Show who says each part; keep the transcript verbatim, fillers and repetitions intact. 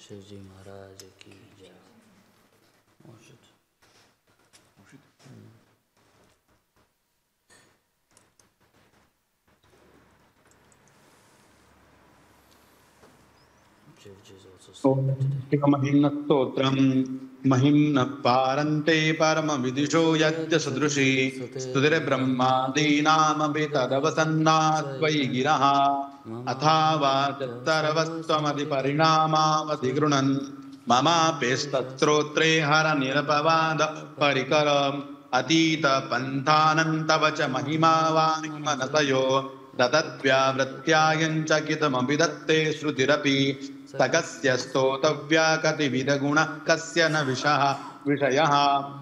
Speaker 1: शिवजी महाराज की जय।
Speaker 2: महिम्न स्तोत्रम महिम्न पारन्ते परम विदुषो यज्ञ सदृशी स्तुतिरे ब्रह्मादीनामपि तदवसन्नात्वयि गिरः अथावा चत्तरवस्त्वमधिपरिणामावधिगृणन् ममापेस्तत्रोत्रे हर निरपवाद परिकरम् अतीत पन्थानन्तव च महिमा वाङ्मनतयो ददद्व्यावृत्त्यायञ्च कितमभिदत्ते श्रुतिरपि सकस्य स्तोतव्या कतिविधगुणः कस्य न विषः विषयः